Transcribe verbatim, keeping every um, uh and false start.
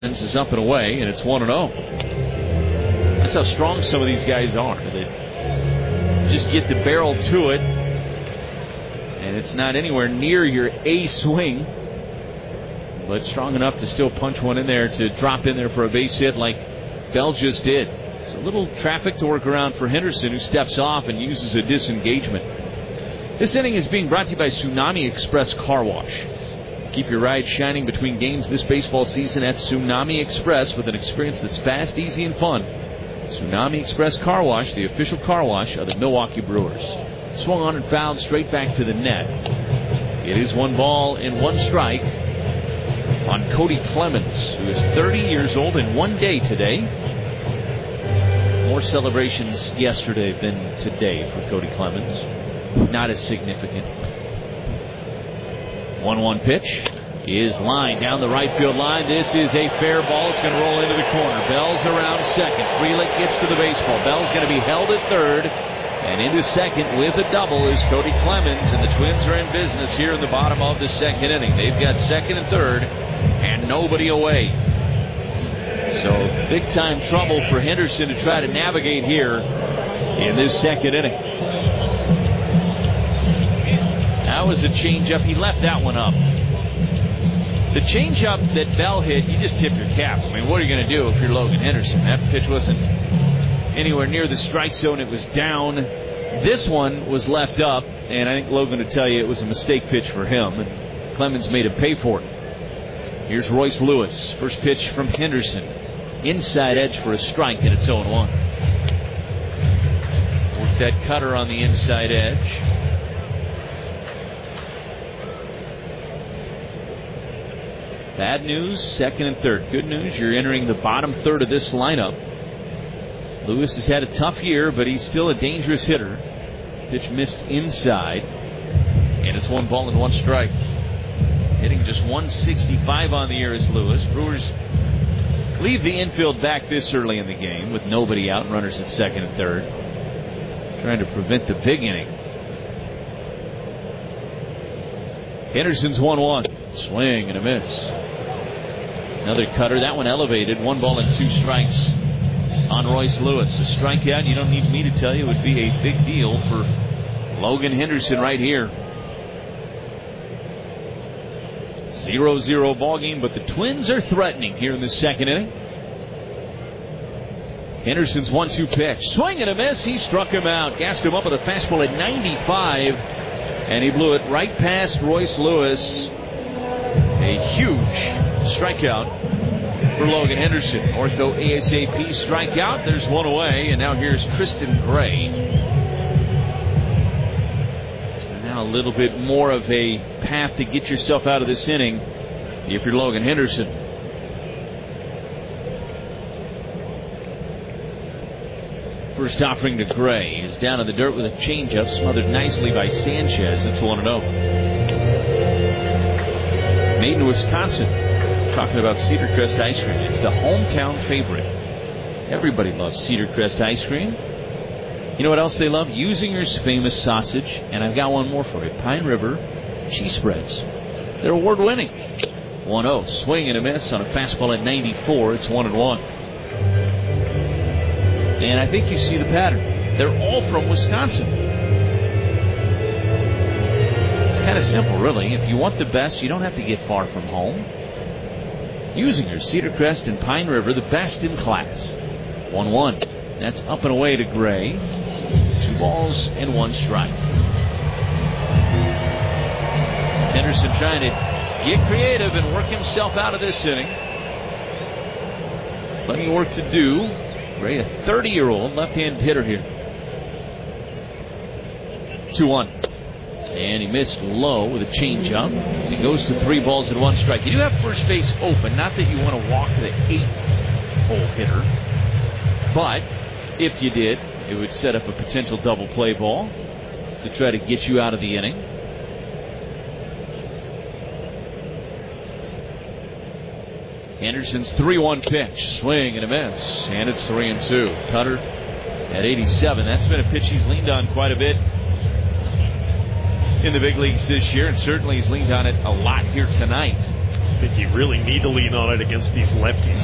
Is up and away, and it's one and oh. That's how strong some of these guys are. They just get the barrel to it, and it's not anywhere near your A swing, but strong enough to still punch one in there to drop in there for a base hit like Bell just did. It's a little traffic to work around for Henderson, who steps off and uses a disengagement. This inning is being brought to you by Tsunami Express Car Wash. Keep your ride shining between games this baseball season at Tsunami Express with an experience that's fast, easy, and fun. Tsunami Express Car Wash, the official car wash of the Milwaukee Brewers. Swung on and fouled straight back to the net. It is one ball and one strike on Cody Clemens, who is thirty years old in one day today. More celebrations yesterday than today for Cody Clemens. Not as significant. one one pitch is lined down the right field line. This is a fair ball. It's going to roll into the corner. Bell's around second. Frelick gets to the baseball. Bell's going to be held at third. And into second with a double is Cody Clemens. And the Twins are in business here in the bottom of the second inning. They've got second and third and nobody away. So big time trouble for Henderson to try to navigate here in this second inning. That was a changeup. He left that one up. The changeup that Bell hit, you just tip your cap. I mean, what are you going to do if you're Logan Henderson? That pitch wasn't anywhere near the strike zone. It was down. This one was left up, and I think Logan would tell you it was a mistake pitch for him, and Clemens made him pay for it. Here's Royce Lewis. First pitch from Henderson. Inside edge for a strike, and it's oh one. Work that cutter on the inside edge. Bad news, second and third. Good news, you're entering the bottom third of this lineup. Lewis has had a tough year, but he's still a dangerous hitter. Pitch missed inside, and it's one ball and one strike. Hitting just one sixty-five on the year is Lewis. Brewers leave the infield back this early in the game with nobody out and runners at second and third. Trying to prevent the big inning. Henderson's one one. Swing and a miss. Another cutter. That one elevated. One ball and two strikes on Royce Lewis. A strikeout, you don't need me to tell you, would be a big deal for Logan Henderson right here. zero zero ball game, but the Twins are threatening here in the second inning. Henderson's one two pitch. Swing and a miss. He struck him out. Gassed him up with a fastball at ninety-five. And he blew it right past Royce Lewis. A huge strikeout for Logan Henderson. Ortho ASAP strikeout. There's one away. And now here's Tristan Gray. And now a little bit more of a path to get yourself out of this inning if you're Logan Henderson. First offering to Gray is down in the dirt with a changeup smothered nicely by Sanchez. It's one and oh. Maiden, Wisconsin, talking about Cedar Crest ice cream. It's the hometown favorite. Everybody loves Cedar Crest ice cream. You know what else they love? Usinger's famous sausage. And I've got one more for you. Pine River cheese spreads. They're award winning. one oh. Swing and a miss on a fastball at ninety-four. It's one and one. And I think you see the pattern. They're all from Wisconsin. It's kind of simple, really. If you want the best, you don't have to get far from home. Usinger, Cedar Crest, and Pine River, the best in class. one one. That's up and away to Gray. Two balls and one strike. Henderson trying to get creative and work himself out of this inning. Plenty of work to do. Gray, a thirty-year-old left-handed hitter here. two one. And he missed low with a changeup. He goes to three balls and one strike. You do have first base open. Not that you want to walk the eight-hole hitter. But if you did, it would set up a potential double play ball to try to get you out of the inning. Henderson's three one pitch. Swing and a miss. And it's three and two. Cutter at eighty-seven. That's been a pitch he's leaned on quite a bit in the big leagues this year, and certainly he's leaned on it a lot here tonight. think you really need to lean on it against these lefties.